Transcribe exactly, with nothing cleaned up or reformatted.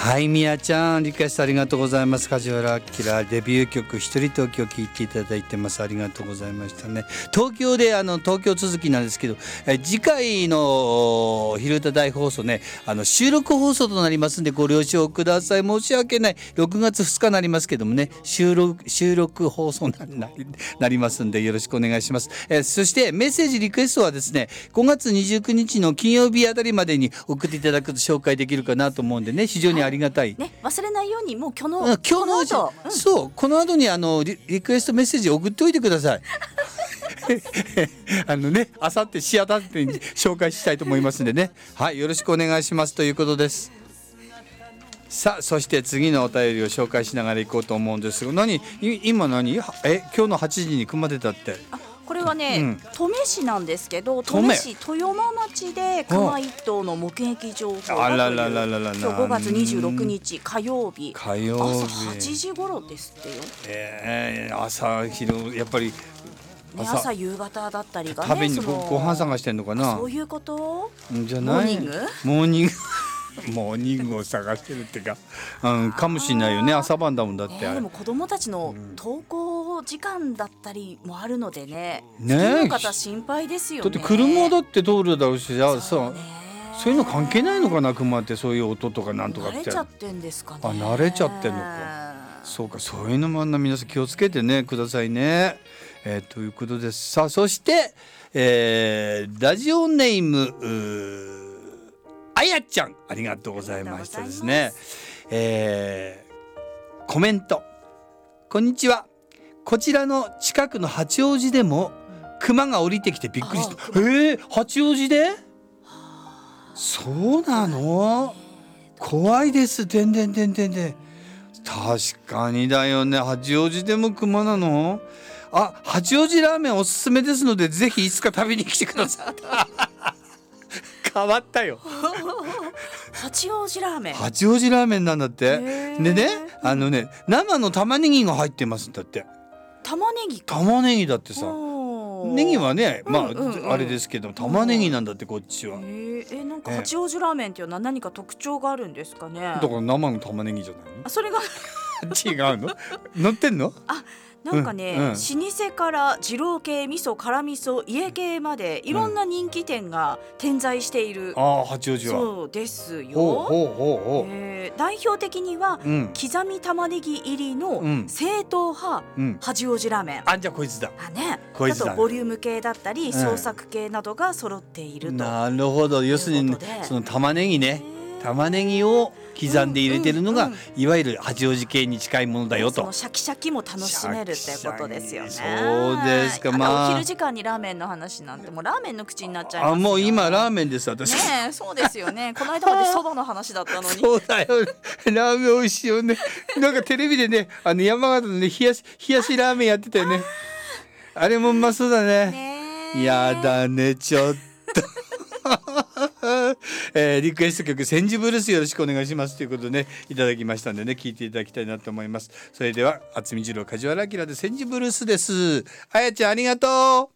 はい、みやちゃんリクエストありがとうございます。梶原明デビュー曲一人東京を聴いていただいてます。ありがとうございましたね。東京であの東京続きなんですけど、え次回の昼歌大放送ね、あの収録放送となりますんでご了承ください。申し訳ない。ろくがつふつかになりますけどもね、収録収録放送に な, なりますんでよろしくお願いします。えそしてメッセージリクエストはですね、ごがつにじゅうくにちの金曜日あたりまでに送っていただくと紹介できるかなと思うんでね、非常にありがたい、 ね、忘れないようにもう今日の今日のうち、 後、うん、 そうこの後にあの リ, リクエストメッセージ送っておいてくださいあのね、あさってしあさってに紹介したいと思いますんでね、はい、よろしくお願いしますということです。さあ、そして次のお便りを紹介しながらいこうと思うんですが、何今何え今日のはちじに熊出たって。 あ、これはね、うん、登米市なんですけど、登米市豊間町で熊一頭の目撃情報が、あららららら、今日ごがつにじゅうろくにち火曜日、 火曜日朝はちじ頃ですってよ。 えー、朝昼やっぱりね、朝, 朝夕方だったりがね、 食べに ご, ご飯探してんのかな。 そういうことじゃない。 モーニングモーニングモーニングを探してるってか、うん、かもしれないよね。朝晩だもんだって、 えー、でも子供たちの登校時間だったりもあるのでね、 ね、 普通の方心配ですよね。 だって車だって通るだろうし、そう、 そうね、 そういうの関係ないのかな、熊って。そういう音とかなんとかって慣れちゃってんですかね。 あ、慣れちゃってんのか。そうか、そういうのもあんな、皆さん気をつけてねくださいね、えー、ということです。さあ、そして、えー、ラジオネームあやちゃん、ありがとうございましたですね。えー、コメント、こんにちは。こちらの近くの八王子でも熊が降りてきてびっくりした。えー、八王子で？そうなの？怖いです。でんでんでんでんでん。確かにだよね。八王子でも熊なの？あ、八王子ラーメンおすすめですので、ぜひいつか食べに来てください。変わったよ。 八王子ラーメン。 八王子ラーメンなんだって。でね、あのね、生の玉ねぎが入ってますんだって。 玉ねぎか。 玉ねぎだってさ。ネギはね、まあ、うんうんうん、あれですけど、玉ねぎなんだってこっちは。 えー、なんか八王子ラーメンっていうのは何か特徴があるんですかね。 だから生の玉ねぎじゃないの？ あ、それが違うの？乗ってんの？あ、 なんかね、うんうん、老舗から二郎系、味噌、辛味噌、家系までいろんな人気店が点在している、 うん、あ、八王子はそうですよ。 ほうほうほうほう、 えー、代表的には、うん、刻み玉ねぎ入りの正統派、うん、八王子ラーメン。 あ、じゃあこいつだ。 あ、ね、こいつだね。あとボリューム系だったり、うん、創作系などが揃っていると。 なるほど。要するにその玉ねぎね、玉ねぎを刻んで入れてるのが、うんうんうん、いわゆる八王子系に近いものだよと。 そのシャキシャキも楽しめるってことですよね。 そうですか。まあ、 お昼時間にラーメンの話なんてもうラーメンの口になっちゃいますよ。 あ、もう今ラーメンです私。 ねえ、そうですよね。この間までそばの話だったのに。 そうだよ、ね、ラーメン美味しいよね。なんかテレビでね、あの山形のね、冷やし冷やしラーメンやってたよね。あ, あれもうまそうだね。ね、やだね、ちょっと。えー、リクエスト曲千住ブルースよろしくお願いしますということでね、いただきましたんでね、聞いていただきたいなと思います。それでは渥美二郎梶原明で千住ブルースです。あやちゃんありがとう。